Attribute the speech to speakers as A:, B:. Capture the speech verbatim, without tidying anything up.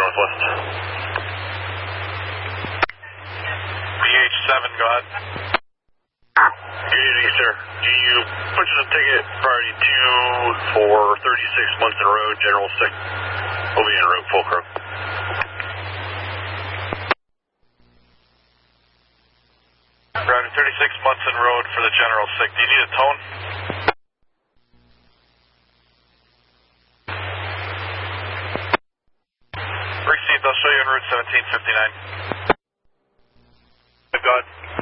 A: Northwest.
B: B H seven, go ahead.
A: Good evening, sir. Do you purchase a ticket priority two for thirty-six Munson Road, General Sick? We'll be en route, full crew.
B: Roger, thirty-six Munson Road for the General Sick. Do you need a tone? Received, I'll show you on Route seventeen fifty-nine.
A: Go ahead.